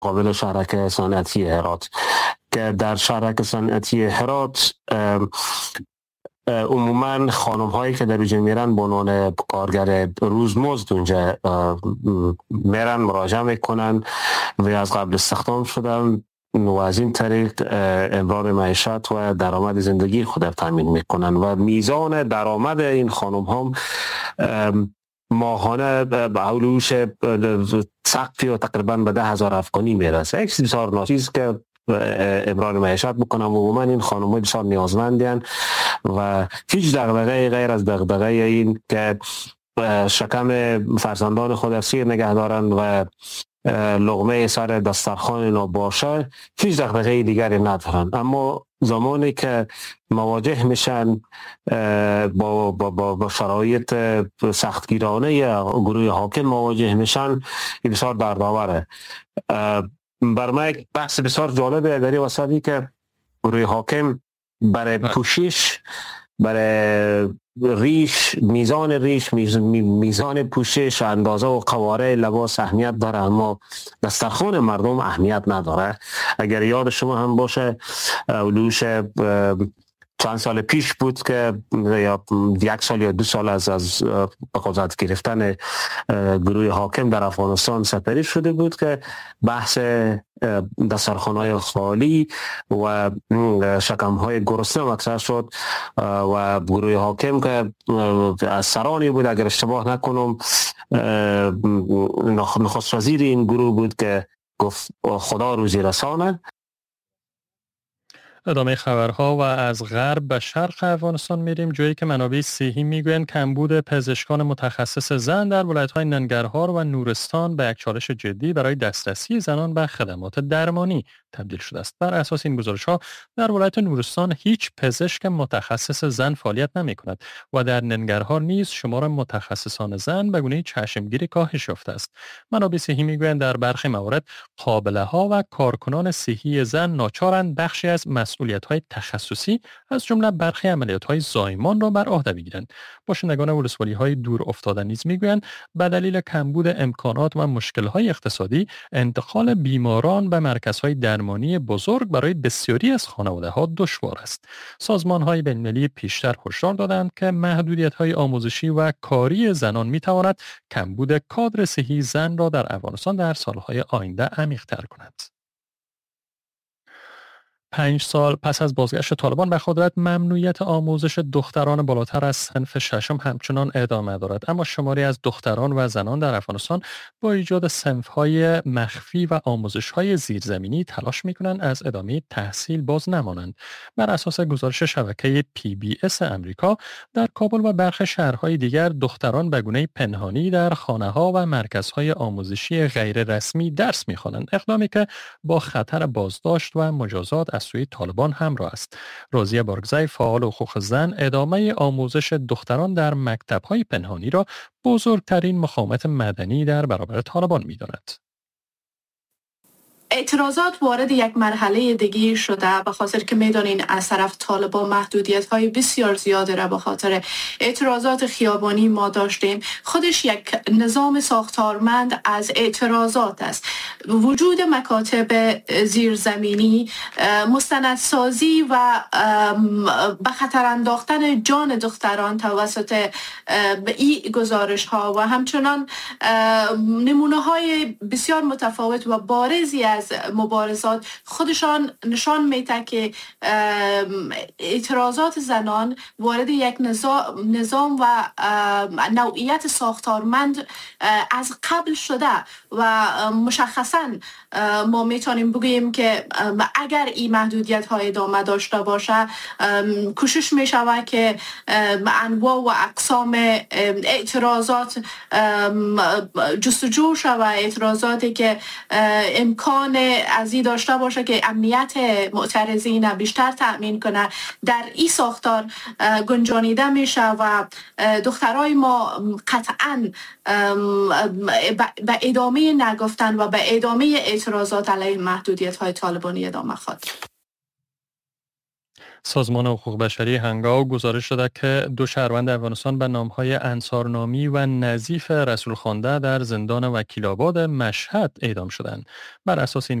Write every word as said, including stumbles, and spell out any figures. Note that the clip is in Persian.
قابل شهرک صنعتی هرات که در شهرک صنعتی هرات عموما خانم هایی که در اونجا میرن به عنوان کارگر روزمزد اونجا میرن مراجعه میکنن و از قبل استخدام شدن و از این طریق امرار معیشت و درآمد زندگی خود را تامین میکنن و میزان درآمد این خانم هم ماهانه به حدود سقفی و تقریبا به ده هزار افغانی میرسه. یک بسیار ناچیز که امرار معیشت بکنم و عموما این خانم های بسیار نیازمندین و هیچ دغدغه غیر از دغدغه این که شکم فرزندان خود سیر نگه دارن و لقمه سر دسترخوان اینا باشه، هیچ دغدغه دیگری ندارن. اما زمانی که مواجه میشن با, با, با, با شرایط سختگیرانه یا گروه حاکم مواجه میشن، این بسیار دردآوره. بر من یک بحث بسیار جالبه در این وسطی که گروه حاکم برای پوشش، برای ریش، میزان ریش، میزان پوشش، اندازه و قواره لباس اهمیت داره، اما دسترخوان مردم اهمیت نداره. اگر یاد شما هم باشه اولوش چند سال پیش بود که یا یک سال یا دو سال از از قدرت گرفتن گروه حاکم در افغانستان سپری شده بود که بحث دسترخوان‌های خالی و شکم‌های گرسنه مطرح شد و گروه حاکم که از سرانی بود، اگر اشتباه نکنم نخست وزیر این گروه بود که گفت خدا روزی رسانه. ادامه خبرها و از غرب به شرق افغانستان میریم، جایی که منابع صحی میگویند کمبود پزشکان متخصص زن در ولایت‌های ننگرهار و نورستان به یک چالش جدی برای دسترسی زنان به خدمات درمانی تبدیل شده است. بر اساس این گزارش‌ها در ولایت نورستان هیچ پزشک متخصص زن فعالیت نمی‌کند و در ننگرهار نیز شمار متخصصان زن به گونه چشمگیری کاهش یافته است. منابع صحی میگویند در برخی موارد قابله‌ها و کارکنان صحی زن ناچارند بخشی از مسئولیت‌های تخصصی از جمله برخی عملیات‌های زایمان را بر عهده بگیرند. باشندگان ولسوالی‌های دور افتاده نیز می‌گویند به دلیل کمبود امکانات و مشکل‌های اقتصادی انتقال بیماران به مرکزهای درمانی بزرگ برای بسیاری از خانواده‌ها دشوار است. سازمان‌های بین‌المللی پیشتر هشدار دادند که محدودیت‌های آموزشی و کاری زنان می‌تواند کمبود کادر صحی زن را در افغانستان در سال‌های آینده عمیق‌تر کند. پنج سال پس از بازگشت طالبان به قدرت، ممنوعیت آموزش دختران بالاتر از صنف ششم همچنان ادامه دارد، اما شماری از دختران و زنان در افغانستان با ایجاد صنف‌های مخفی و آموزش‌های زیرزمینی تلاش می‌کنند از ادامه تحصیل باز نمانند. بر اساس گزارش شبکه پی بی اس امریکا، در کابل و برخی شهرهای دیگر دختران به گونه پنهانی در خانه‌ها و مرکزهای آموزشی غیر رسمی درس می‌خوانند، اقدامی که با خطر بازداشت و مجازات از سوی طالبان همراه است. راضیه بارگزی، فعال حقوق زن، ادامه آموزش دختران در مکتب‌های پنهانی را بزرگترین مقاومت مدنی در برابر طالبان می‌داند. اعتراضات وارد یک مرحله دیگه شده، به خاطر که میدانین از طرف طالبان محدودیت‌های بسیار زیاده را به خاطر اعتراضات خیابانی ما داشتیم. خودش یک نظام ساختارمند از اعتراضات است. وجود مکاتب زیرزمینی، مستندسازی و به خطر انداختن جان دختران توسط این گزارش‌ها و همچنان نمونه‌های بسیار متفاوت و بارزی از مبارزات خودشان نشان میده که اعتراضات زنان وارد یک نظام و نوعیت ساختارمند از قبل شده و مشخصاً ما میتونیم بگوییم که اگر این محدودیت های ادامه داشته باشه، کوشش میشود که انواع و اقسام اعتراضات جستجو شود، اعتراضاتی که امکان از این داشته باشه که امنیت معترضین بیشتر تأمین کنه، در این ساختار گنجانیده میشه و دخترای ما قطعاً به ادامه نگفتن و به ادامه اعتراضات علیه محدودیت های طالبانی ادامه خواهد. سازمان حقوق بشری هنگاو گزارش داده که دو شهروند افغانستان به نامهای انصارنامی و نظیف رسول خوانده در زندان وکیل آباد مشهد اعدام شدند. بر اساس این